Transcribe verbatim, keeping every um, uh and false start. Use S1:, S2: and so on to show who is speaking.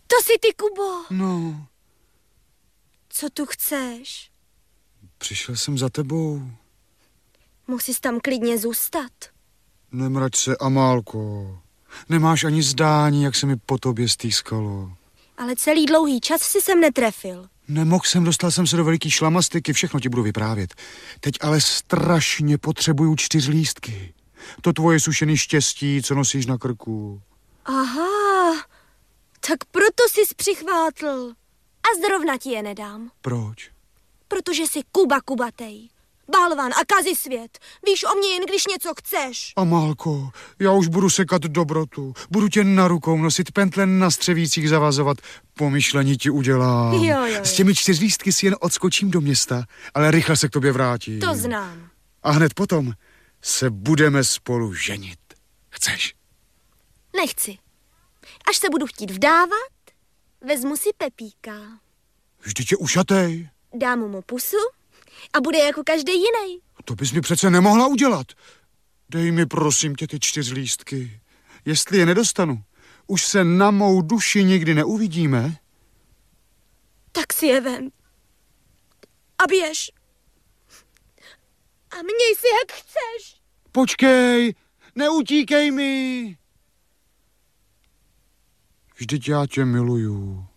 S1: To jsi ty, Kubo.
S2: No.
S1: Co tu chceš?
S2: Přišel jsem za tebou.
S1: Mohl jsi tam klidně zůstat.
S2: Nemrať se, Amálko. Nemáš ani zdání, jak se mi po tobě stýskalo.
S1: Ale celý dlouhý čas si sem netrefil.
S2: Nemohl jsem, dostal jsem se do veliký šlamastyky, všechno ti budu vyprávět. Teď ale strašně potřebuju čtyřlístky. To tvoje sušený štěstí, co nosíš na krku.
S1: Aha, tak proto jsi přichvátl. A zrovna ti je nedám.
S2: Proč?
S1: Protože jsi Kuba Kubatej. Balvan a kazi svět. Víš o mě jen, když něco chceš.
S2: Amálko, já už budu sekat dobrotu. Budu tě na rukou nosit, pentle na střevících zavazovat. Pomyšlení ti udělám.
S1: Jo, jo, jo.
S2: S těmi čtyřlístky si jen odskočím do města, ale rychle se k tobě vrátím.
S1: To znám.
S2: A hned potom se budeme spolu ženit. Chceš?
S1: Nechci. Až se budu chtít vdávat, vezmu si Pepíka.
S2: Vždyť je ušatej.
S1: Dám mu pusu a bude jako každý jiný.
S2: To bys mi přece nemohla udělat. Dej mi prosím tě ty čtyřlístky. Jestli je nedostanu, už se na mou duši nikdy neuvidíme.
S1: Tak si je vem. A běž. A měj si, jak chceš.
S2: Počkej, neutíkej mi. Vždyť já tě miluju.